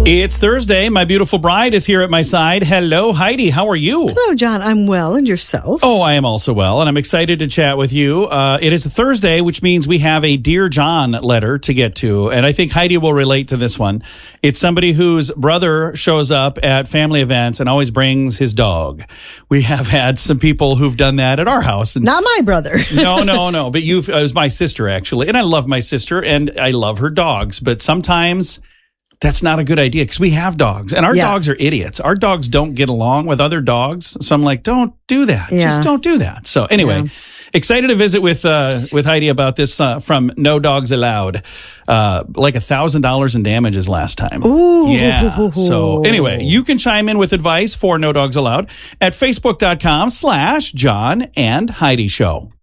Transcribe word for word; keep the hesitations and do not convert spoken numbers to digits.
It's Thursday. My beautiful bride is here at my side. Hello, Heidi. How are you? Hello, John. I'm well. And yourself? Oh, I am also well, and I'm excited to chat with you. Uh, it is a Thursday, which means we have a Dear John letter to get to, and I think Heidi will relate to this one. It's somebody whose brother shows up at family events and always brings his dog. We have had some people who've done that at our house. And not my brother. no, no, no. But you've, it was my sister, actually, and I love my sister, and I love her dogs, but sometimes that's not a good idea because we have dogs, and our yeah. dogs are idiots. Our dogs don't get along with other dogs. So I'm like, don't do that. Yeah. Just don't do that. So anyway, yeah. excited to visit with uh, with Heidi about this uh, from No Dogs Allowed. Uh, like a thousand dollars in damages last time. Ooh. Yeah. So anyway, you can chime in with advice for No Dogs Allowed at facebook.com slash John and Heidi Show.